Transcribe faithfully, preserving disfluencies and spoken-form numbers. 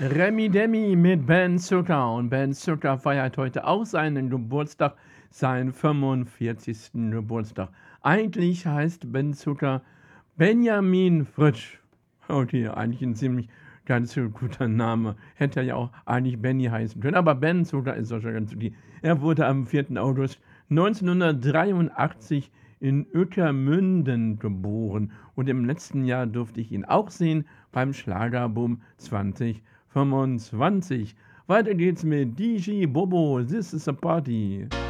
Remi Demi mit Ben Zucker. Und Ben Zucker feiert heute auch seinen Geburtstag, seinen fünfundvierzigsten Geburtstag. Eigentlich heißt Ben Zucker Benjamin Fritsch. Okay, eigentlich ein ziemlich ganz guter Name. Hätte er ja auch eigentlich Benny heißen können. Aber Ben Zucker ist doch schon ganz okay. Er wurde am vierten August neunzehnhundertdreiundachtzig in Ueckermünden geboren. Und im letzten Jahr durfte ich ihn auch sehen beim Schlagerboom zwanzig fünfundzwanzig. Weiter geht's mit D J Bobo, This is a Party.